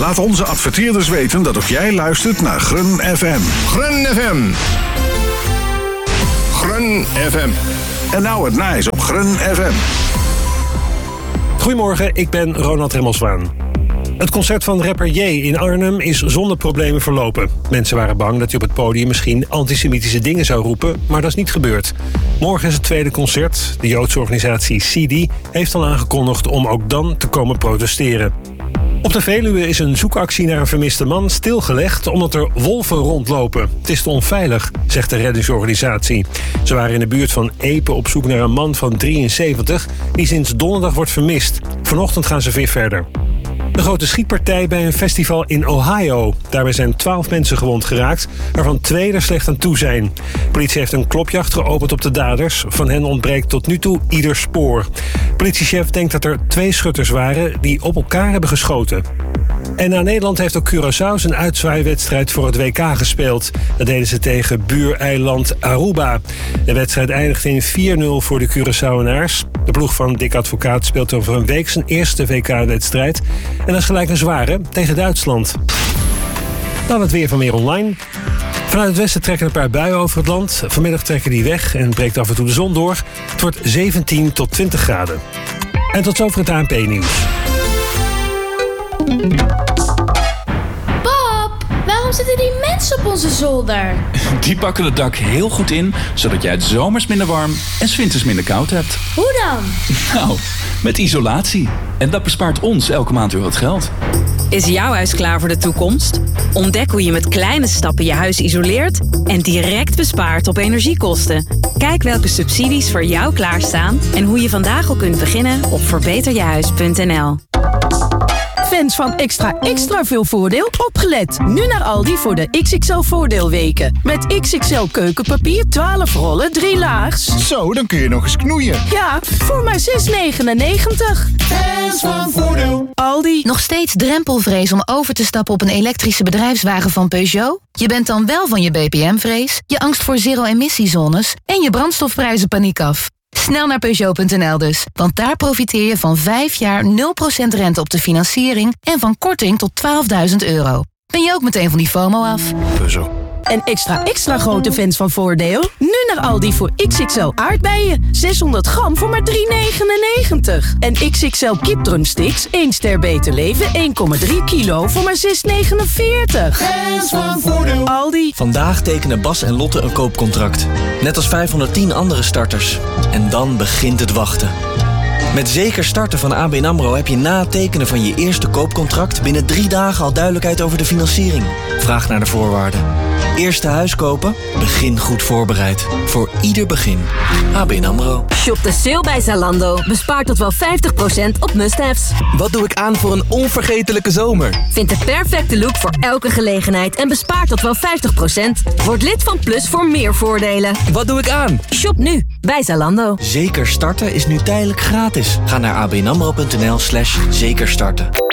Laat onze adverteerders weten dat ook jij luistert naar Grun FM. Grun FM. Grun FM. En nou het nice op Grun FM. Goedemorgen, ik ben Ronald Remmelswaan. Het concert van rapper J in Arnhem is zonder problemen verlopen. Mensen waren bang dat hij op het podium misschien antisemitische dingen zou roepen, maar dat is niet gebeurd. Morgen is het tweede concert. De Joodse organisatie CIDI heeft al aangekondigd om ook dan te komen protesteren. Op de Veluwe is een zoekactie naar een vermiste man stilgelegd omdat er wolven rondlopen. Het is te onveilig, zegt de reddingsorganisatie. Ze waren in de buurt van Epe op zoek naar een man van 73 die sinds donderdag wordt vermist. Vanochtend gaan ze weer verder. De grote schietpartij bij een festival in Ohio. Daarbij zijn 12 mensen gewond geraakt, waarvan 2 er slecht aan toe zijn. De politie heeft een klopjacht geopend op de daders. Van hen ontbreekt tot nu toe ieder spoor. Politiechef denkt dat er 2 schutters waren die op elkaar hebben geschoten. En na Nederland heeft ook Curaçao zijn uitzwaaiwedstrijd voor het WK gespeeld. Dat deden ze tegen buureiland Aruba. De wedstrijd eindigde in 4-0 voor de Curaçaoenaars. De ploeg van Dick Advocaat speelt over een week zijn eerste WK-wedstrijd. En dat is gelijk een zware tegen Duitsland. Dan het weer van Weer Online. Vanuit het westen trekken een paar buien over het land. Vanmiddag trekken die weg en breekt af en toe de zon door. Het wordt 17 tot 20 graden. En tot zover het ANP-nieuws. Pap, waarom zitten die mensen op onze zolder? Die pakken het dak heel goed in, zodat jij het zomers minder warm en 's winters minder koud hebt. Hoe dan? Nou, met isolatie. En dat bespaart ons elke maand weer wat geld. Is jouw huis klaar voor de toekomst? Ontdek hoe je met kleine stappen je huis isoleert en direct bespaart op energiekosten. Kijk welke subsidies voor jou klaarstaan en hoe je vandaag al kunt beginnen op verbeterjehuis.nl. Fans van extra veel voordeel, opgelet. Nu naar Aldi voor de XXL voordeelweken. Met XXL keukenpapier, 12 rollen, 3 laags. Zo, dan kun je nog eens knoeien. Ja, voor maar €6,99. Fans van voordeel. Aldi. Nog steeds drempelvrees om over te stappen op een elektrische bedrijfswagen van Peugeot? Je bent dan wel van je BPM-vrees, je angst voor zero-emissiezones en je brandstofprijzen paniek af. Snel naar Peugeot.nl dus, want daar profiteer je van 5 jaar 0% rente op de financiering en van korting tot €12.000. Ben je ook meteen van die FOMO af? Peugeot. En extra grote fans van voordeel? Nu naar Aldi voor XXL aardbeien. 600 gram voor maar €3,99. En XXL kipdrumsticks, 1 ster beter leven, 1,3 kilo voor maar €6,49. Fans van voordeel. Aldi. Vandaag tekenen Bas en Lotte een koopcontract. Net als 510 andere starters. En dan begint het wachten. Met Zeker Starten van ABN AMRO heb je na het tekenen van je eerste koopcontract binnen 3 dagen al duidelijkheid over de financiering. Vraag naar de voorwaarden. Eerste huis kopen? Begin goed voorbereid. Voor ieder begin. ABN AMRO. Shop de sale bij Zalando. Bespaar tot wel 50% op must-haves. Wat doe ik aan voor een onvergetelijke zomer? Vind de perfecte look voor elke gelegenheid en bespaar tot wel 50%. Word lid van Plus voor meer voordelen. Wat doe ik aan? Shop nu bij Zalando. Zeker Starten is nu tijdelijk gratis. Ga naar abnamro.nl/zekerstarten.